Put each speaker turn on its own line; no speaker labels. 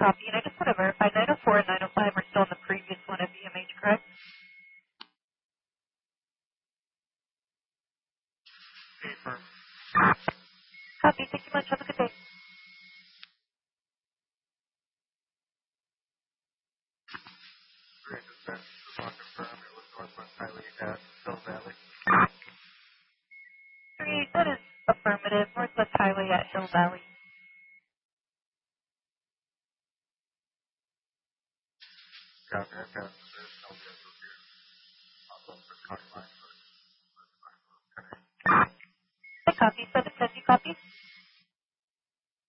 copy. And I just want to verify 904 and 905 are still in the previous one at VMH, correct? Copy. Thank you much. Have a good day. That is affirmative. Northwest Highway at Hill Valley. Copy. 710, copy.